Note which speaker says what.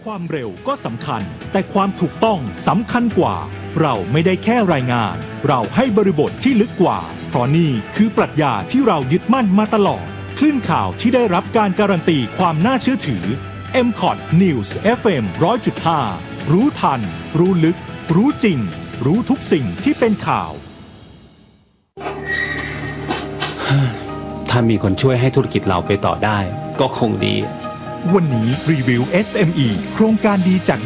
Speaker 1: ความเร็วก็สำคัญแต่ความถูกต้องสำคัญกว่าเราไม่ได้แค่รายงานเราให้บริบทที่ลึกกว่าเพราะนี่คือปรัชญาที่เรายึดมั่นมาตลอดคลื่นข่าวที่ได้รับการการันตีความน่าเชื่อถือ MCOT News FM 100.5 รู้ทันรู้ลึกรู้จริงรู้ทุกสิ่งที่เป็นข่าว
Speaker 2: ถ้ามีคนช่วยให้ธุรกิจเราไปต่อได้ก็คงดี
Speaker 1: วันนี้รีวิว SME โครงการดีจาก